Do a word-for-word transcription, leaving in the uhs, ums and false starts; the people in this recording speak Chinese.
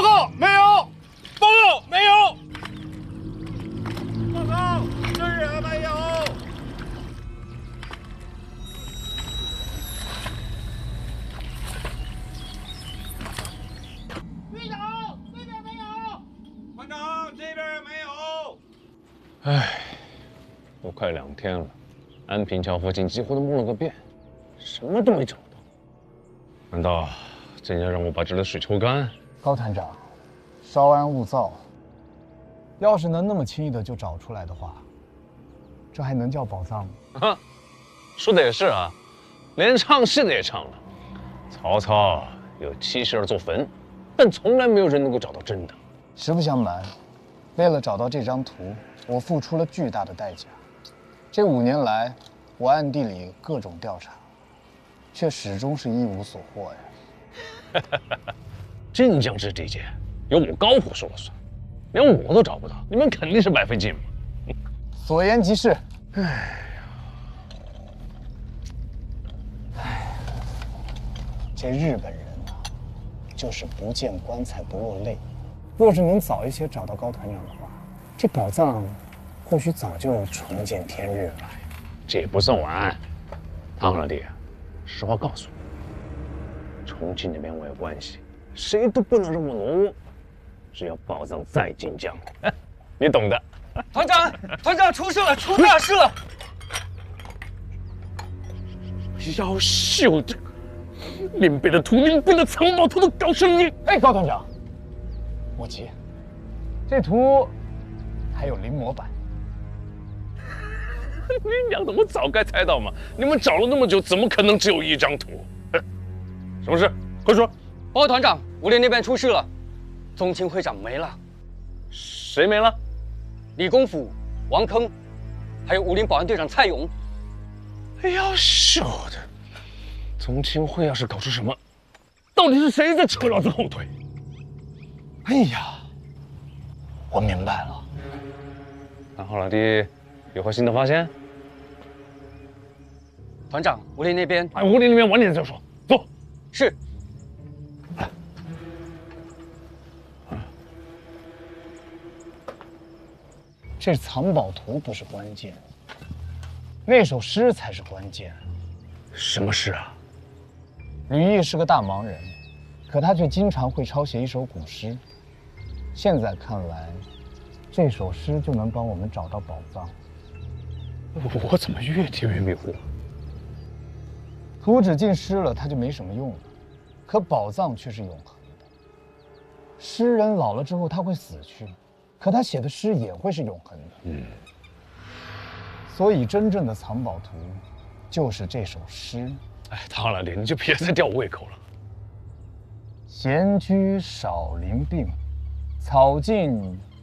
报告没有，报告没有，报告这人没有。队长，这边没有。团长，这边没有。 唉，都快两天了，安平桥附近几乎都摸了个遍，什么都没找到。难道真要让我把这里的水抽干？ 高团长，稍安勿躁。要是能那么轻易的就找出来的话，这还能叫宝藏吗？ 啊，说的也是啊，连唱戏的也唱了。曹操有七十二座坟，但从来没有人能够找到真的。 实不相瞒，为了找到这张图，我付出了巨大的代价。这五年来，我暗地里各种调查，却始终是一无所获呀。 镇江这地界，由我高虎说了算，连我都找不到，你们肯定是白费劲嘛。 所言极是。 哎呀， 哎，这日本人啊，就是不见棺材不落泪。若是能早一些找到高团长的话，这宝藏或许早就重见天日了。 这也不算晚。唐老弟，实话告诉你，重庆那边我有关系，谁都不能让我挪窝。只要宝藏在晋江，你懂的。 团长，团长出事了，出大事了！ 要秀的，林北的图、林北的藏宝图都搞成你！ 哎，高团长，莫急，这图还有临摹版。 你娘的，我早该猜到嘛！你们找了那么久，怎么可能只有一张图？什么事？快说！ 报告团长，吴连那边出事了，宗庆会长没了。 谁没了？ 李公甫、王铿，还有武林保安队长蔡勇。 哎呀，秀的！宗庆会要是搞出什么，到底是谁在扯老子后腿？ 哎呀，我明白了。 三号老弟，有何新的发现？ 团长，吴林那边…… 哎，吴林那边晚点再说。走。 是。 这藏宝图不是关键，那首诗才是关键。 什么诗啊？ 吕毅是个大忙人，可他却经常会抄写一首古诗。现在看来，这首诗就能帮我们找到宝藏。 我怎么越听越迷糊？ 图纸进诗了，它就没什么用了，可宝藏却是永恒的。诗人老了之后他会死去，可他写的诗也会是永恒的。 嗯。 所以真正的藏宝图，就是这首诗。 哎，唐老弟，你就别再吊我胃口了。 闲居少林病，草尽